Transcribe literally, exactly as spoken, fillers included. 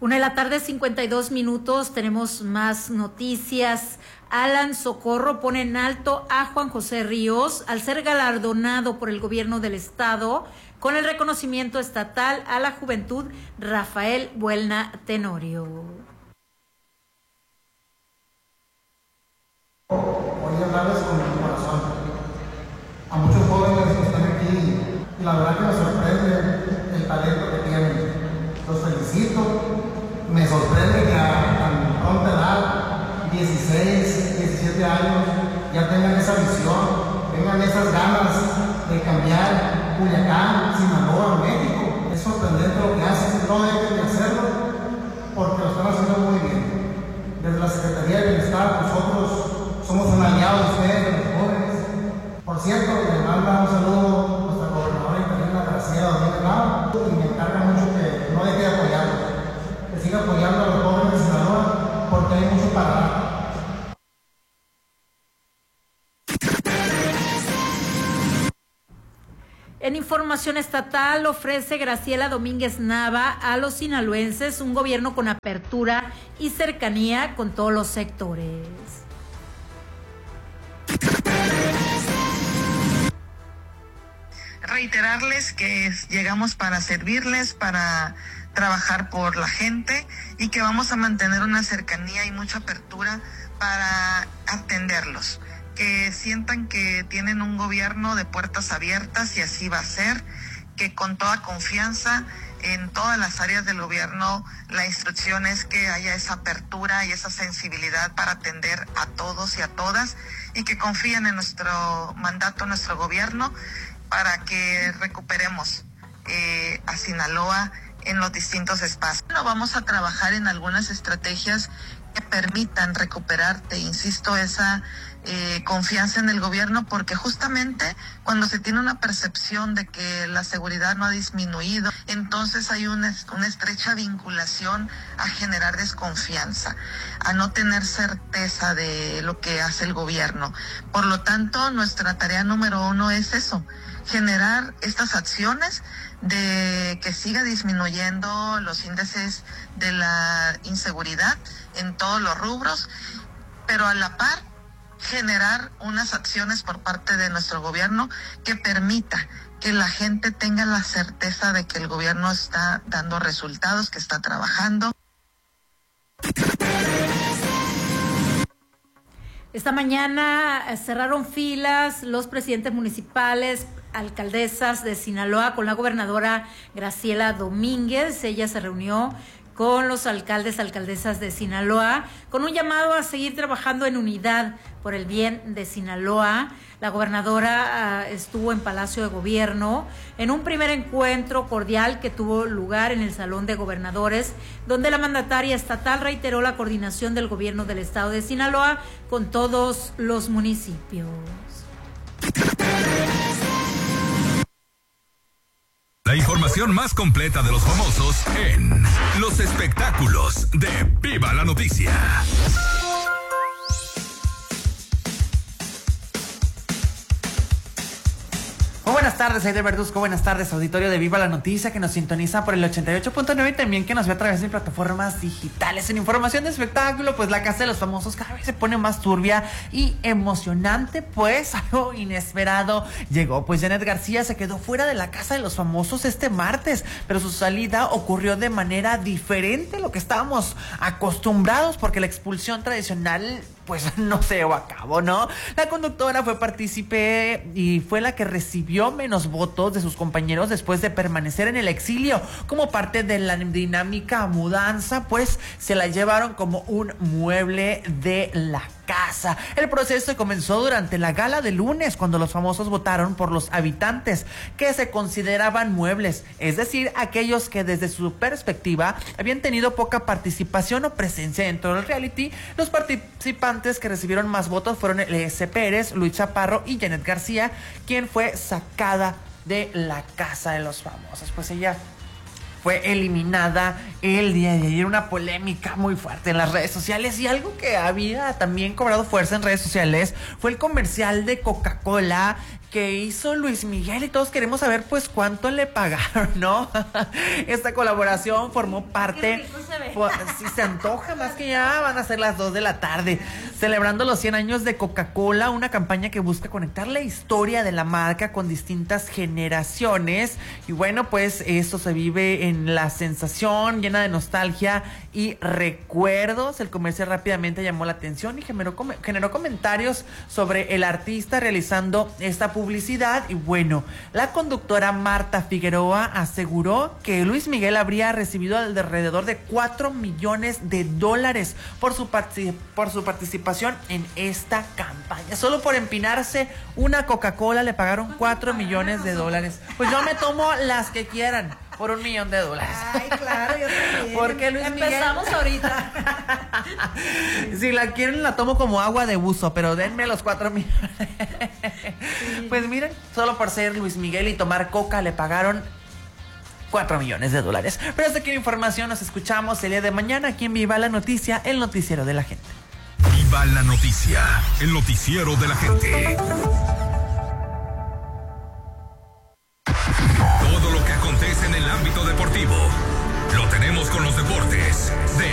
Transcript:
Una de la tarde, cincuenta y dos minutos, tenemos más noticias. Alan Socorro pone en alto a Juan José Ríos al ser galardonado por el gobierno del estado con el reconocimiento estatal a la juventud Rafael Buelna Tenorio. Voy a hablarles con mi corazón. A muchos jóvenes que están aquí, y la verdad que me sorprende el talento que tienen. Los felicito. Me sorprende que a tan pronta edad, dieciséis, diecisiete años, ya tengan esa visión, tengan esas ganas de cambiar Culiacán, Sinaloa, México. Es sorprendente lo que hacen, no deben de hacerlo porque lo están haciendo muy bien. Desde la Secretaría de Bienestar, nosotros somos un aliado de ustedes, de los jóvenes. Por cierto, le manda un saludo a nuestra gobernadora interina, Graciela Domínguez Nava, y me encarga mucho que no deje de apoyarlo. Que siga apoyando a los jóvenes de Sinaloa porque hay mucho para dar. En información estatal, ofrece Graciela Domínguez Nava a los sinaloenses un gobierno con apertura y cercanía con todos los sectores. Reiterarles que llegamos para servirles, para trabajar por la gente y que vamos a mantener una cercanía y mucha apertura para atenderlos, que sientan que tienen un gobierno de puertas abiertas y así va a ser, que con toda confianza en todas las áreas del gobierno la instrucción es que haya esa apertura y esa sensibilidad para atender a todos y a todas y que confíen en nuestro mandato, nuestro gobierno, para que recuperemos eh, a Sinaloa en los distintos espacios. Bueno, vamos a trabajar en algunas estrategias que permitan recuperarte, insisto, esa eh, confianza en el gobierno, porque justamente cuando se tiene una percepción de que la seguridad no ha disminuido, entonces hay una, una estrecha vinculación a generar desconfianza, a no tener certeza de lo que hace el gobierno. Por lo tanto, nuestra tarea número uno es eso, generar estas acciones de que siga disminuyendo los índices de la inseguridad en todos los rubros, pero a la par generar unas acciones por parte de nuestro gobierno que permita que la gente tenga la certeza de que el gobierno está dando resultados, que está trabajando. Esta mañana cerraron filas los presidentes municipales, alcaldesas de Sinaloa con la gobernadora Graciela Domínguez. Ella se reunió con los alcaldes, alcaldesas de Sinaloa, con un llamado a seguir trabajando en unidad por el bien de Sinaloa. La gobernadora uh, estuvo en Palacio de Gobierno en un primer encuentro cordial que tuvo lugar en el Salón de Gobernadores, donde la mandataria estatal reiteró la coordinación del gobierno del estado de Sinaloa con todos los municipios. La información más completa de los famosos en los espectáculos de Viva la Noticia. Muy buenas tardes, Aider Verduzco. Buenas tardes, auditorio de Viva la Noticia, que nos sintoniza por el ochenta y ocho punto nueve y también que nos ve a través de plataformas digitales. En información de espectáculo, pues la Casa de los Famosos cada vez se pone más turbia y emocionante, pues algo inesperado llegó. Pues Janet García se quedó fuera de la Casa de los Famosos este martes, pero su salida ocurrió de manera diferente a lo que estábamos acostumbrados, porque la expulsión tradicional pues no se llevó a cabo, ¿no? La conductora fue partícipe y fue la que recibió menos votos de sus compañeros después de permanecer en el exilio. Como parte de la dinámica mudanza, pues se la llevaron como un mueble de la casa. El proceso comenzó durante la gala de lunes, cuando los famosos votaron por los habitantes que se consideraban muebles, es decir, aquellos que desde su perspectiva habían tenido poca participación o presencia dentro del reality. Los participantes que recibieron más votos fueron S. Pérez, Luis Chaparro y Janet García, quien fue sacada de la Casa de los Famosos. Pues ella fue eliminada el día de ayer. Una polémica muy fuerte en las redes sociales, y algo que había también cobrado fuerza en redes sociales fue el comercial de Coca-Cola que hizo Luis Miguel, y todos queremos saber pues cuánto le pagaron, ¿no? Esta colaboración formó parte se ve. Pues, si se antoja, más que ya van a ser las dos de la tarde. Celebrando los cien años de Coca-Cola, una campaña que busca conectar la historia de la marca con distintas generaciones. Y bueno, pues esto se vive en la sensación, llena de nostalgia y recuerdos. El comercial rápidamente llamó la atención y generó, generó comentarios sobre el artista realizando esta publicidad. Y bueno, la conductora Marta Figueroa aseguró que Luis Miguel habría recibido alrededor de cuatro millones de dólares por su, particip- por su participación en esta campaña. Solo por empinarse una Coca-Cola le pagaron cuatro millones de dólares. Pues yo me tomo las que quieran por un millón de dólares. Ay, claro, yo también. Porque Luis Empezamos Miguel... ahorita. Si la quieren la tomo como agua de buzo, pero denme los cuatro millones. Sí. Pues miren, solo por ser Luis Miguel y tomar coca le pagaron cuatro millones de dólares. Pero hasta aquí la información, nos escuchamos el día de mañana aquí en Viva la Noticia, el noticiero de la gente. Viva la Noticia, el noticiero de la gente. Todo lo que acontece en el ámbito deportivo lo tenemos con los deportes de